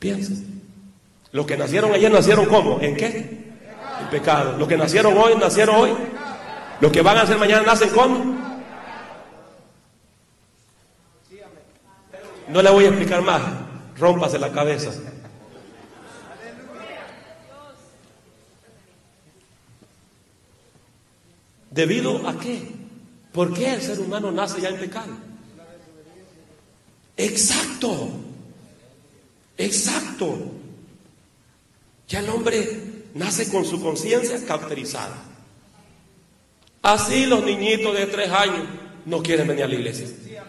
Piensen. Los que nacieron ayer nacieron ¿cómo? ¿En qué? En pecado. Los que nacieron hoy nacieron hoy. Los que van a nacer mañana nacen ¿cómo? No le voy a explicar más. Rómpase la cabeza. ¿Debido a qué? ¿Por qué el ser humano nace ya en pecado? Exacto. Exacto. Ya el hombre nace con su conciencia cauterizada. Así los niñitos de 3 años no quieren venir a la iglesia.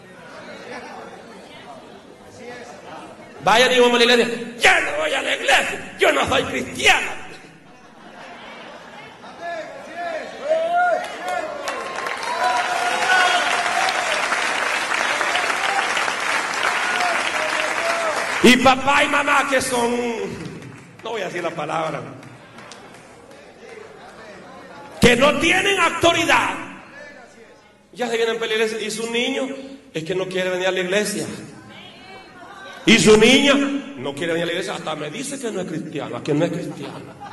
Vayan y vamos a la iglesia. Yo no voy a la iglesia. Yo no soy cristiana. Y papá y mamá que son, no voy a decir la palabra, que no tienen autoridad, ya se vienen para la iglesia. Y su niño es que no quiere venir a la iglesia. Y su niña no quiere venir a la iglesia. Hasta me dice que no es cristiana, que no es cristiana.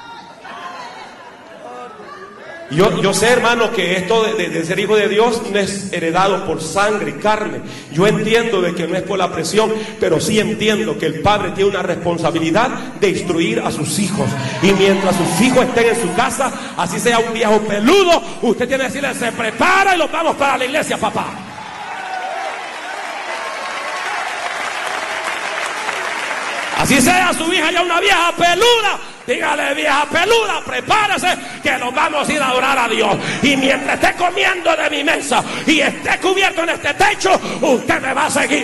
Yo sé, hermano, que esto de ser hijo de Dios no es heredado por sangre y carne. Yo entiendo de que no es por la presión, pero sí entiendo que el padre tiene una responsabilidad de instruir a sus hijos. Y mientras sus hijos estén en su casa, así sea un viejo peludo, usted tiene que decirle: se prepara y los vamos para la iglesia, papá. Así sea su hija ya una vieja peluda, dígale: vieja peluda, prepárese que nos vamos a ir a adorar a Dios. Y mientras esté comiendo de mi mesa y esté cubierto en este techo, usted me va a seguir.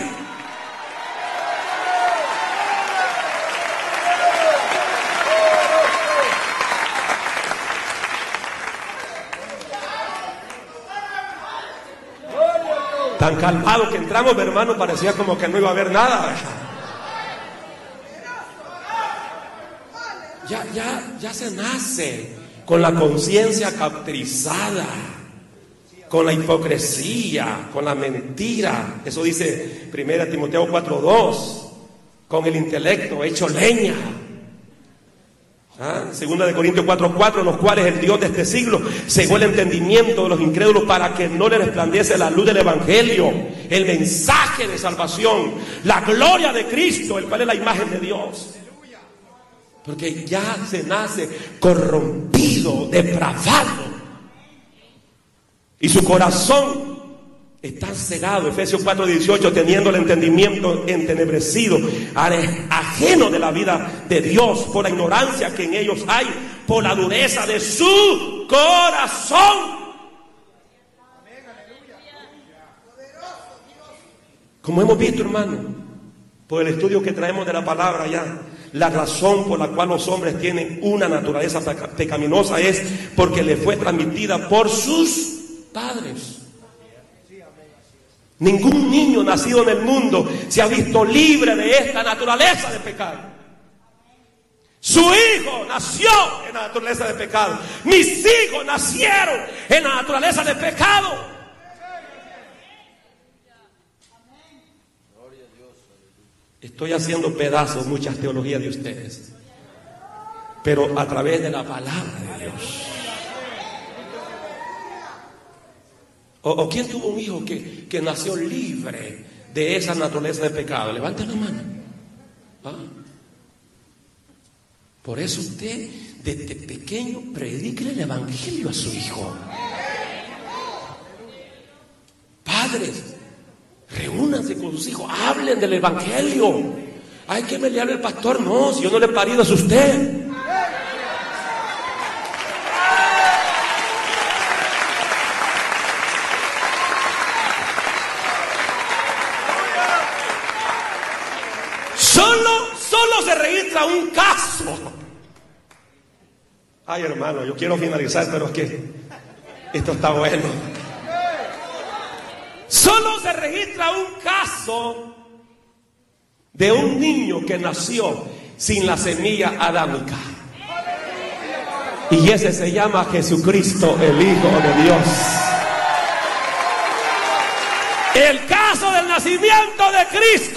Tan calmado que entramos, mi hermano, parecía como que no iba a haber nada. Ya se nace con la conciencia cauterizada, con la hipocresía, con la mentira. Eso dice 1 Timoteo 4:2, con el intelecto hecho leña. 2 de Corintios 4:4, los cuales el Dios de este siglo cegó el entendimiento de los incrédulos para que no les resplandece la luz del evangelio, el mensaje de salvación, la gloria de Cristo, el cual es la imagen de Dios. Porque ya se nace corrompido, depravado. Y su corazón está cegado. Efesios 4:18, teniendo el entendimiento entenebrecido, ajeno de la vida de Dios, por la ignorancia que en ellos hay, por la dureza de su corazón. Como hemos visto, hermano, por el estudio que traemos de la palabra ya, la razón por la cual los hombres tienen una naturaleza pecaminosa es porque le fue transmitida por sus padres. Ningún niño nacido en el mundo se ha visto libre de esta naturaleza de pecado. Su hijo nació en la naturaleza de pecado. Mis hijos nacieron en la naturaleza de pecado. Estoy haciendo pedazos muchas teologías de ustedes, pero a través de la palabra de Dios. ¿O quién tuvo un hijo que nació libre de esa naturaleza de pecado? Levante la mano. Por eso usted desde pequeño predique el evangelio a su hijo. Padres, reúnanse con sus hijos, hablen del evangelio. Ay, que me le hable el pastor. No, si yo no le he parido, es usted. Solo se registra un caso. Ay, hermano, yo quiero finalizar, pero es que esto está bueno. Solo se registra un caso de un niño que nació sin la semilla adámica. Y ese se llama Jesucristo, el Hijo de Dios. El caso del nacimiento de Cristo